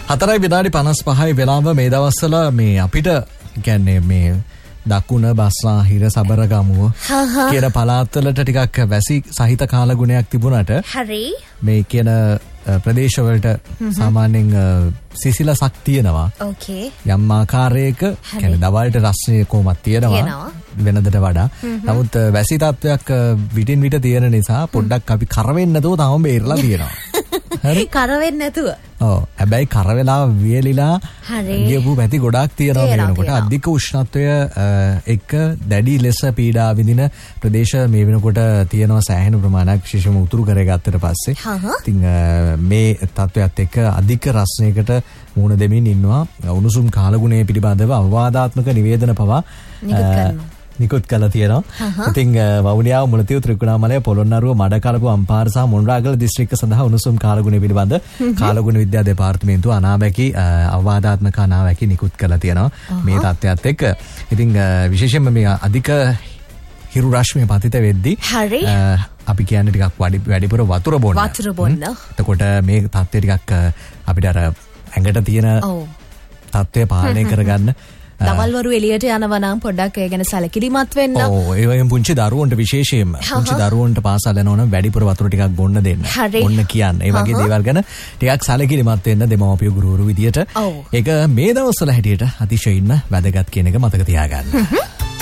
4:55 වෙලාව මේ දවස්වල මේ අපිට කියන්නේ මේ දකුණ බස්නාහිර සබරගමුව කියන පළාත්වලට ටිකක් වැසි සහිත කාලගුණයක් තිබුණාට හරි මේ කියන ප්‍රදේශවලට සාමාන්‍යයෙන් සිසිලසක් තියෙනවා. ඕකේ. යම් ආකාරයක කියන්නේ දවල්ට රස්නේ කොහොමද තියෙනවා වෙනදට වඩා. නමුත් වැසි තත්වයක් විටින් විට තියෙන නිසා පොඩ්ඩක් අපි කර වෙන්නේ නැතුව තාම බේරලා තියෙනවා. හරි කර වෙන්නේ නැතුව. ඔව් හැබැයි කර වෙලා වියලිලා ගියපු පැති ගොඩාක් තියෙනවා වෙනකොට අධික උෂ්ණත්වය එක්ක දැඩි ලෙස පීඩා විඳින ප්‍රදේශ මේ වෙනකොට තියෙනවා සෑහෙන ප්‍රමාණයක් විශේෂම උතුරු කරේ ගත්තට පස්සේ. ඉතින් මේ තත්වයක් එක්ක අධික රස්නයකට මුහුණ දෙමින් ඉන්නවා. උණුසුම් කාලගුණය පිළිබඳව අවවාදාත්මක නිවේදන පවා නිකුත් කළා තියෙනවා. ඉතින් වවුනියාව මුලතිව් ත්‍රිකුණාමලය පොළොන්නරුව මඩකලපුව අම්පාර සහ මොණරාගල දිස්ත්‍රික්ක සඳහා උණුසුම් කාලගුණය පිළිබඳ කාලගුණ විද්‍යා දෙපාර්තමේන්තුව අනාවැකි අවවාදාත්මක අනාවැකි නිකුත් කළා තියෙනවා මේ තත්ත්වයත් එක්ක. ඉතින් විශේෂයෙන්ම මේ අධික හිරු රශ්මිය පතිත වෙද්දී අපි කියන්නේ ටිකක් වැඩිපුර වතුර බොන්න. එතකොට මේ තත්ත්වය ටිකක් අපිට අර ඇඟට තියෙන තත්ත්වය පාලනය කරගන්න දවල්වරු එළියට යනවා නම් පොඩ්ඩක් ඒ ගැන සැලකිලිමත් වෙන්න. ඔව් ඒ වගේම පුංචි දරුවන්ට විශේෂයෙන්ම පුංචි දරුවන්ට පාසල් යනවා නම් වැඩිපුර වතුර ටිකක් බොන්න දෙන්න. බොන්න කියන්නේ. ඒ වගේ දේවල් ගැන ටිකක් සැලකිලිමත් වෙන්න දෙමව්පිය ගුරුවරු විදියට. ඒක මේ දවස්වල හැටියට අතිශයින්ම වැදගත් කියන එක මතක තියාගන්න.